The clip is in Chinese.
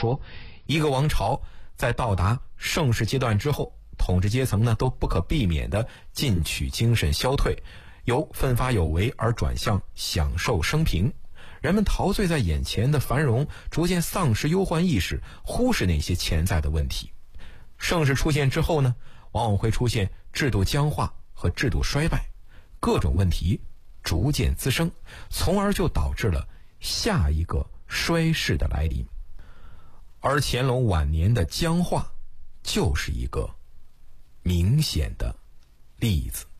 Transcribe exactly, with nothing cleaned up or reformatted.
说，一个王朝在到达盛世阶段之后，统治阶层呢都不可避免地进取精神消退，由奋发有为而转向享受生平。人们陶醉在眼前的繁荣，逐渐丧失忧患意识，忽视那些潜在的问题。盛世出现之后呢，往往会出现制度僵化和制度衰败，各种问题逐渐滋生，从而就导致了下一个衰世的来临。而乾隆晚年的僵化就是一个明显的例子。